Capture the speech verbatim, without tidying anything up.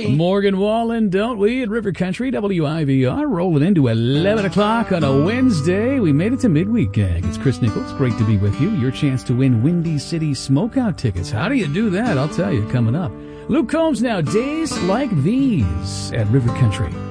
Morgan Wallen, don't we, at River Country, W I V R, rolling into eleven o'clock on a Wednesday. We made it to midweek, gang. It's Chris Nichols. Great to be with you. Your chance to win Windy City Smokeout tickets. How do you do that? I'll tell you coming up. Luke Combs now, Days Like These at River Country.